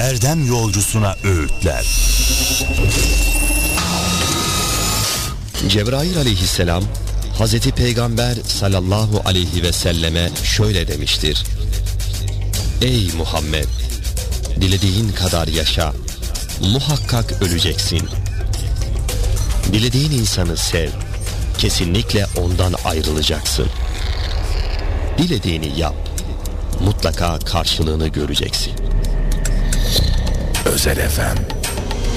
erdem yolcusuna öğütler. Cebrail aleyhisselam Hazreti Peygamber sallallahu aleyhi ve selleme şöyle demiştir: Ey Muhammed! Dilediğin kadar yaşa, muhakkak öleceksin. Dilediğin insanı sev, kesinlikle ondan ayrılacaksın. Dilediğini yap, mutlaka karşılığını göreceksin. Özel FM.